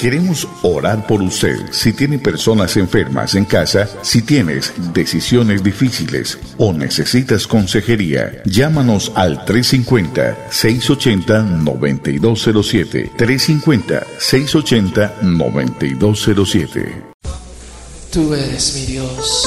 Queremos orar por usted. Si tiene personas enfermas en casa, si tienes decisiones difíciles o necesitas consejería, llámanos al 350-680-9207. 350-680-9207. Tú eres mi Dios.